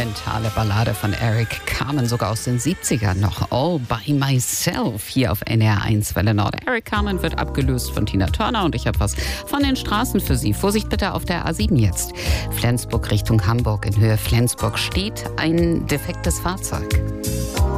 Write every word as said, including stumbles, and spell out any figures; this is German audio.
sentimentale Ballade von Eric Carmen, sogar aus den siebzigern noch. All by myself hier auf N R eins Welle Nord. Eric Carmen wird abgelöst von Tina Turner und ich habe was von den Straßen für Sie. Vorsicht bitte auf der A sieben jetzt. Flensburg Richtung Hamburg. In Höhe Flensburg steht ein defektes Fahrzeug.